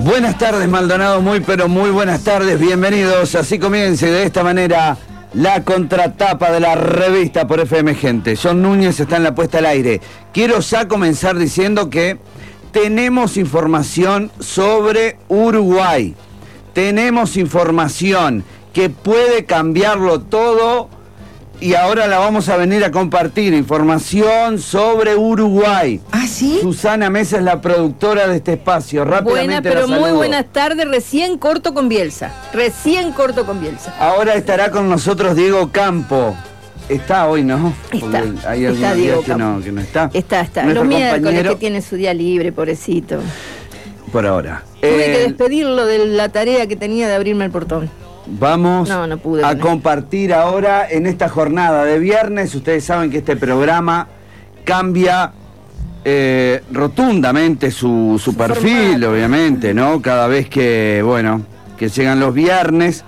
Buenas tardes, Maldonado, muy pero muy buenas tardes, bienvenidos. Así comienza de esta manera la contratapa de la revista por FM Gente. John Núñez está en la puesta al aire. Quiero ya comenzar diciendo que tenemos información sobre Uruguay. Tenemos información que puede cambiarlo todo y ahora la vamos a venir a compartir. Información sobre Uruguay. ¿Ah, sí? Susana Mesa es la productora de este espacio. Rápidamente Buena, pero la saludo. muy buenas tardes. Recién corto con Bielsa. Ahora estará con nosotros Diego Campo. Está hoy, ¿no? Está. Porque hay algunos Está días Diego que no está. Está. Nuestro Los miércoles compañero, que tiene su día libre, pobrecito. por ahora. Tuve que despedirlo de la tarea que tenía de abrirme el portón. Vamos No pude a con él. compartir ahora en esta jornada de viernes. Ustedes saben que este programa cambia rotundamente su perfil, formato. obviamente, ¿no? Cada vez que, que llegan los viernes.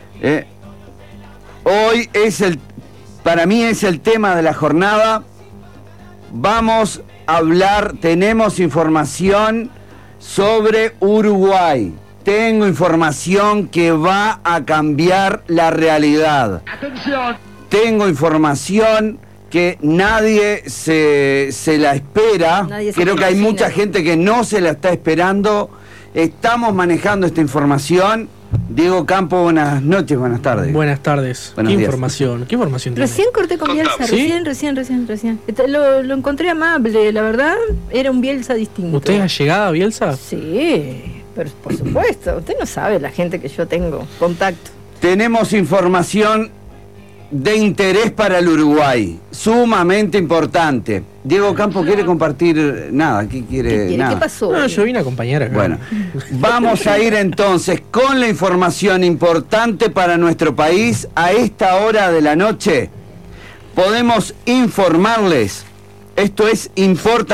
Hoy para mí es el tema de la jornada. Vamos a hablar, tenemos información sobre Uruguay. Tengo información que va a cambiar la realidad. ¡Atención! Tengo información que nadie se la espera. Nadie se Creo la que hay imagina. mucha gente que no se la está esperando. Estamos manejando esta información. Diego Campo, buenas noches, buenas tardes. Buenas tardes. Buenos ¿Qué días. información? ¿Qué información tiene? Recién corté con Bielsa, ¿Sí? recién. Lo encontré amable, la verdad, era un Bielsa distinto. ¿Usted es allegada a Bielsa? Sí, pero por supuesto, usted no sabe la gente que yo tengo contacto. Tenemos información de interés para el Uruguay, sumamente importante. Diego Campo quiere compartir nada, ¿qué quiere? ¿Qué quiere? Nada. ¿Qué pasó? No, yo vine a acompañar acá. Bueno, vamos a ir entonces con la información importante para nuestro país. A esta hora de la noche podemos informarles, esto es importante.